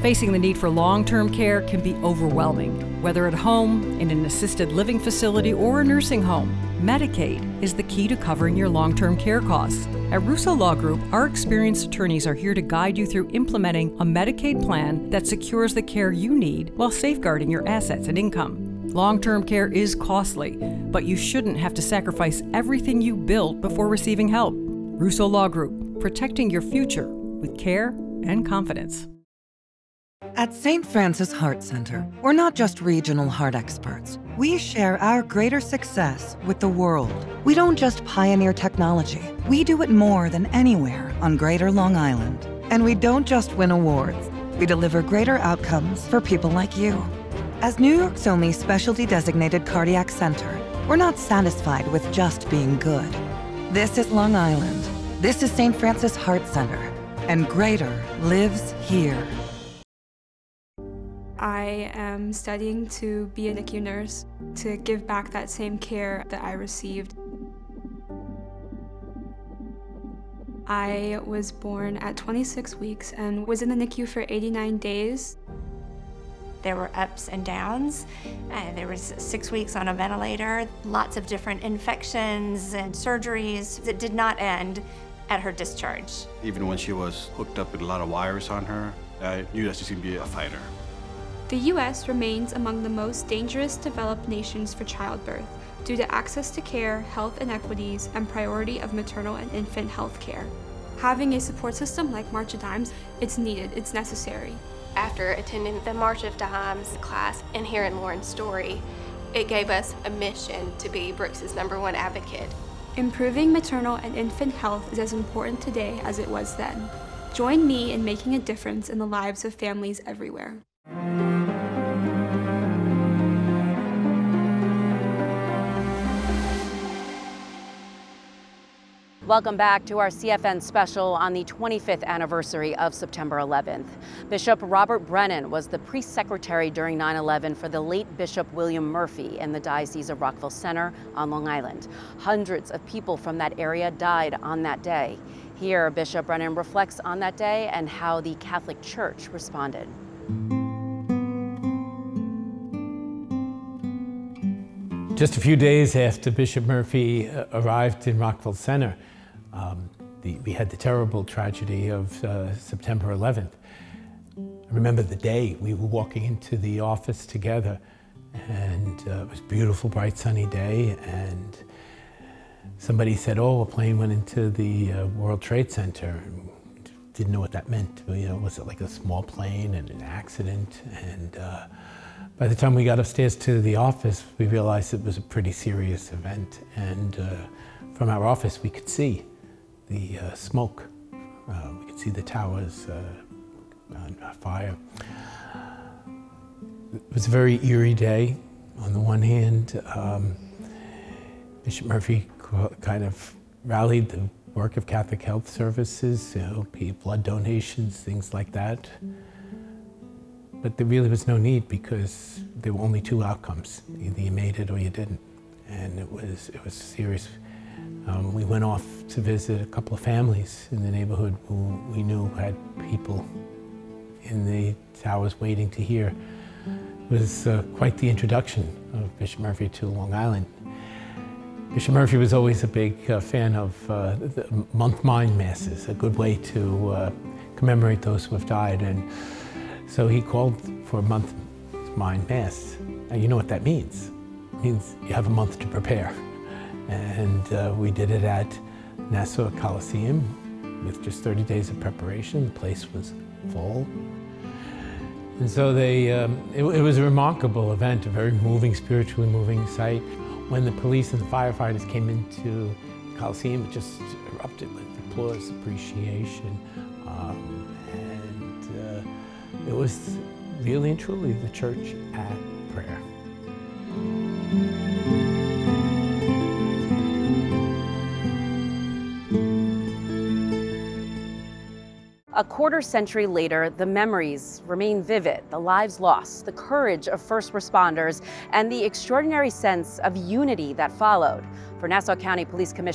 Facing the need for long-term care can be overwhelming, whether at home, in an assisted living facility, or a nursing home. Medicaid is the key to covering your long-term care costs. At Russo Law Group, our experienced attorneys are here to guide you through implementing a Medicaid plan that secures the care you need while safeguarding your assets and income. Long-term care is costly, but you shouldn't have to sacrifice everything you built before receiving help. Russo Law Group, protecting your future with care and confidence. At St. Francis Heart Center, we're not just regional heart experts. We share our greater success with the world. We don't just pioneer technology. We do it more than anywhere on Greater Long Island. And we don't just win awards. We deliver greater outcomes for people like you. As New York's only specialty designated cardiac center, we're not satisfied with just being good. This is Long Island. This is St. Francis Heart Center. And greater lives here. I am studying to be a NICU nurse, to give back that same care that I received. I was born at 26 weeks and was in the NICU for 89 days. There were ups and downs. There was 6 weeks on a ventilator, lots of different infections and surgeries that did not end at her discharge. Even when she was hooked up with a lot of wires on her, I knew that she was going to be a fighter. The U.S. remains among the most dangerous developed nations for childbirth due to access to care, health inequities, and priority of maternal and infant health care. Having a support system like March of Dimes, it's needed, it's necessary. After attending the March of Dimes class and hearing Lauren's story, it gave us a mission to be Brooks's #1 advocate. Improving maternal and infant health is as important today as it was then. Join me in making a difference in the lives of families everywhere. Welcome back to our CFN special on the 25th anniversary of September 11th. Bishop Robert Brennan was the priest secretary during 9/11 for the late Bishop William Murphy in the Diocese of Rockville Centre on Long Island. Hundreds of people from that area died on that day. Here, Bishop Brennan reflects on that day and how the Catholic Church responded. Just a few days after Bishop Murphy arrived in Rockville Centre, we had the terrible tragedy of September 11th. I remember the day we were walking into the office together, and it was a beautiful, bright, sunny day, and somebody said, "Oh, a plane went into the World Trade Center." Didn't know what that meant. You know, was it like a small plane and an accident? And by the time we got upstairs to the office, we realized it was a pretty serious event. And from our office, we could see the smoke. We could see the towers on fire. It was a very eerie day. On the one hand, Bishop Murphy kind of rallied the work of Catholic Health Services, you know, blood donations, things like that. But there really was no need because there were only two outcomes. Either you made it or you didn't. And it was serious. We went off to visit a couple of families in the neighborhood who we knew had people in the towers waiting to hear. It was quite the introduction of Bishop Murphy to Long Island. Bishop Murphy was always a big fan of the month mind masses, a good way to commemorate those who have died. And so he called for a month mind mass. Now you know what that means. It means you have a month to prepare. And we did it at Nassau Coliseum with just 30 days of preparation. The place was full. And so it was a remarkable event, a very moving, spiritually moving sight. When the police and the firefighters came into the Coliseum, it just erupted with applause, appreciation. It was really and truly the church at prayer. A quarter century later, the memories remain vivid, the lives lost, the courage of first responders, and the extraordinary sense of unity that followed. For Nassau County Police Commissioner